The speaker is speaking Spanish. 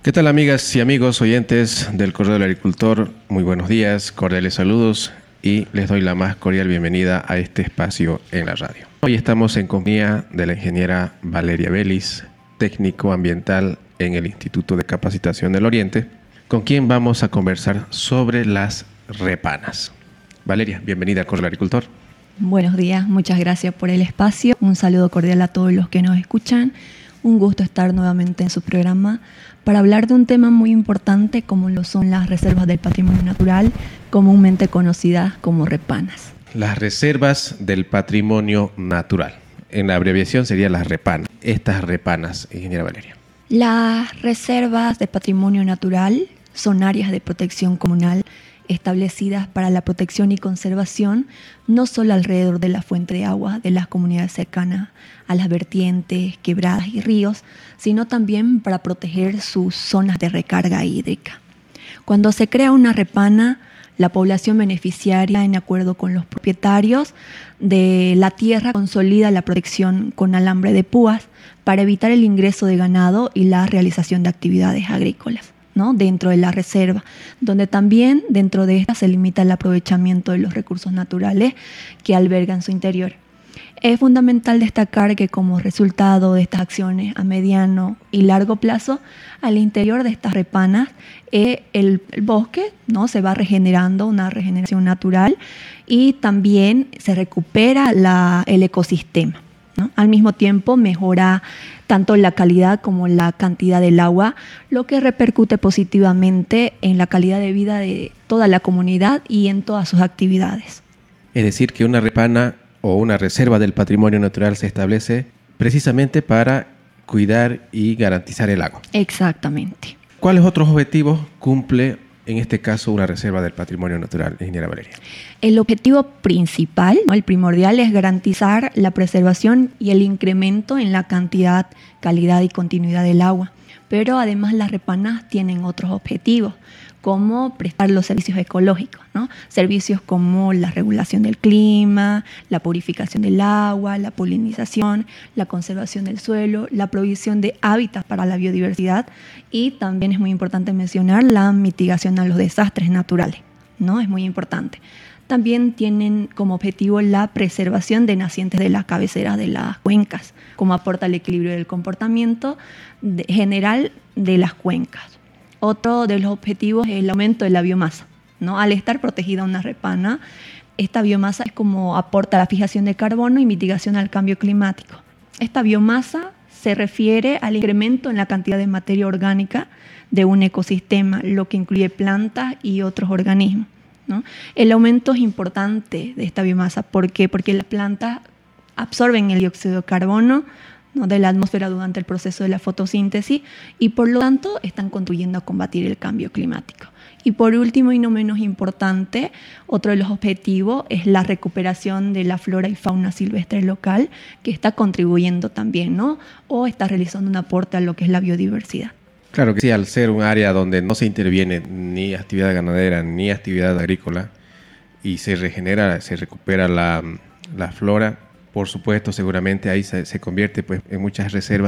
¿Qué tal, amigas y amigos oyentes del Correo del Agricultor? Muy buenos días, cordiales saludos y les doy la más cordial bienvenida a este espacio en la radio. Hoy estamos en compañía de la ingeniera Valeria Vélez, técnico ambiental en el Instituto de Capacitación del Oriente, con quien vamos a conversar sobre las repanas. Valeria, bienvenida al Correo del Agricultor. Buenos días, muchas gracias por el espacio. Un saludo cordial a todos los que nos escuchan. Un gusto estar nuevamente en su programa para hablar de un tema muy importante como lo son las reservas del patrimonio natural, comúnmente conocidas como repanas. Las reservas del patrimonio natural. En la abreviación serían las repanas. Estas repanas, ingeniera Valeria. Las reservas de patrimonio natural son áreas de protección comunal establecidas para la protección y conservación no solo alrededor de la fuente de agua de las comunidades cercanas a las vertientes, quebradas y ríos, sino también para proteger sus zonas de recarga hídrica. Cuando se crea una repana, la población beneficiaria, en acuerdo con los propietarios de la tierra, consolida la protección con alambre de púas para evitar el ingreso de ganado y la realización de actividades agrícolas, ¿no?, dentro de la reserva, donde también dentro de esta se limita el aprovechamiento de los recursos naturales que albergan su interior. Es fundamental destacar que como resultado de estas acciones a mediano y largo plazo, al interior de estas repanas, el bosque, ¿no?, se va regenerando, una regeneración natural, y también se recupera el ecosistema, ¿no? Al mismo tiempo mejora tanto la calidad como la cantidad del agua, lo que repercute positivamente en la calidad de vida de toda la comunidad y en todas sus actividades. Es decir, que una repana o una reserva del patrimonio natural se establece precisamente para cuidar y garantizar el agua. Exactamente. ¿Cuáles otros objetivos cumple en este caso una reserva del patrimonio natural, ingeniera Valeria? El objetivo principal, ¿no?, el primordial, es garantizar la preservación y el incremento en la cantidad, calidad y continuidad del agua. Pero además las repanas tienen otros objetivos, como prestar los servicios ecológicos, ¿no? Servicios como la regulación del clima, la purificación del agua, la polinización, la conservación del suelo, la provisión de hábitats para la biodiversidad, y también es muy importante mencionar la mitigación a los desastres naturales, ¿no? Es muy importante. También tienen como objetivo la preservación de nacientes de las cabeceras de las cuencas, como aporta el equilibrio del comportamiento general de las cuencas. Otro de los objetivos es el aumento de la biomasa, ¿no? Al estar protegida una repana, esta biomasa es como aporta la fijación de carbono y mitigación al cambio climático. Esta biomasa se refiere al incremento en la cantidad de materia orgánica de un ecosistema, lo que incluye plantas y otros organismos, ¿no? El aumento es importante de esta biomasa. ¿Por qué? Porque las plantas absorben el dióxido de carbono, ¿no?, de la atmósfera durante el proceso de la fotosíntesis, y por lo tanto están contribuyendo a combatir el cambio climático. Y por último y no menos importante, otro de los objetivos es la recuperación de la flora y fauna silvestre local, que está contribuyendo también, ¿no?, o está realizando un aporte a lo que es la biodiversidad. Claro que sí, al ser un área donde no se interviene ni actividad ganadera ni actividad agrícola y se regenera, se recupera la flora, por supuesto, seguramente ahí se convierte pues en muchas reservas